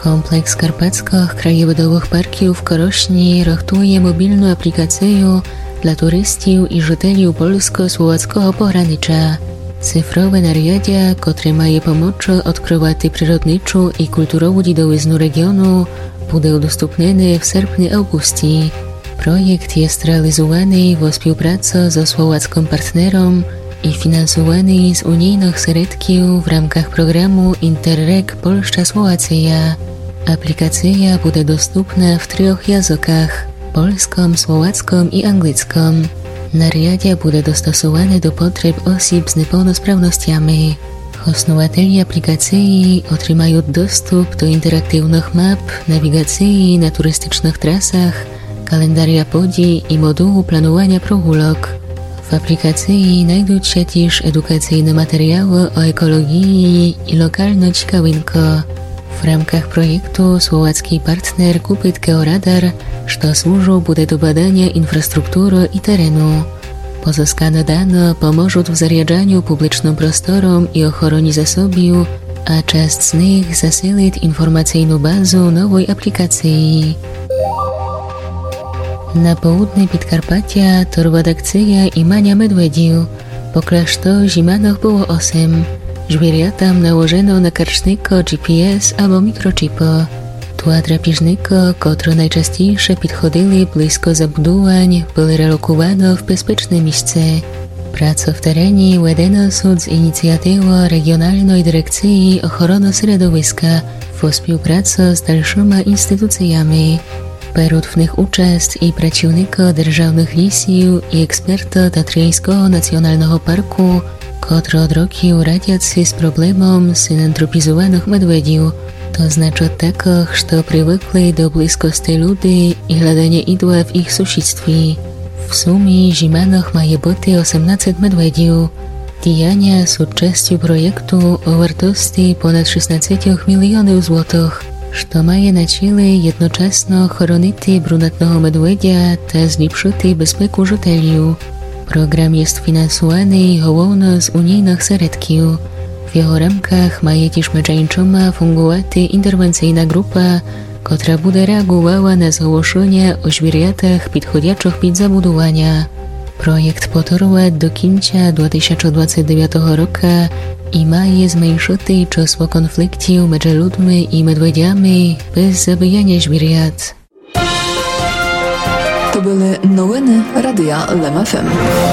Kompleks karpackich krajobrazowych parków Korośni rachtuje mobilną aplikację dla turystów i żyteli polsko-słowackiego pogranicza. Cyfrowe narzędzie, które mają pomóc odkrywać przyrodniczą i kulturową dziedzictwo regionu, będzie udostępnione w sierpniu-augustie. Projekt jest realizowany w współpracy ze słowackim partnerem i finansowany z unijnych środków w ramach programu Interreg Polska-Słowacja. Aplikacja będzie dostępna w 3 językach: polskim, słowackim i anglickim. Narzędzie będzie dostosowane do potrzeb osób z niepełnosprawnościami. Użytkownicy aplikacji otrzymają dostęp do interaktywnych map, nawigacji na turystycznych trasach, kalendaria podróży i modułu planowania progulok. W aplikacji znajdą się też edukacyjne materiały o ekologii i lokalne ciekawinki. W ramach projektu słowacki partner kupi georadar, co służy będzie do badania infrastruktury i terenu. Pozyskane dane pomogą w zarządzaniu publicznym prostorem i ochronie zasobów, a część z nich zasili informacyjną bazę nowej aplikacji. Na południe Podkarpacia to redakcja imania Medwediów. Póki co zimanych było 8. Zwierzętom nałożono na karcznika GPS albo mikrochipy. Tła drapieżnika, które najczęściej podchodzili blisko zabudowań, były relokowane w bezpieczne miejsce. Praca w terenie vedena są z inicjatywy Regionalnej Dyrekcji Ochrony Środowiska w współpracy z dalszymi instytucjami. Biorą w nich uczest i pracownicy državnych lisów i eksperty Tatrzańskiego Nacjonalnego Parku, którzy od roku radzą się z problemem synantropizowanych medwediów, to znaczy takich, co przywykli do bliskości ludzi i hledania idła w ich sąsiedztwie. W sumie zimanych ma być 18 medwediów. Działania są częścią projektu o wartości ponad 16 milionów złotych, co ma na celu jednocześnie chronić brunatnego medwedzia i zlepszyć bezpiekę żyteli. Program jest finansowany głównie z unijnych środków. W jego ramkach ma też międzyinnymi fungować interwencyjna grupa, która będzie reagowała na zgłoszenia o zwierzętach podchodzących pod zabudowania. Projekt potrwa do końca 2029 roku i ma zmniejszyć czas konfliktów między ludźmi i medwediami bez zabijania zwierząt. To były nowiny Radia LEM FM.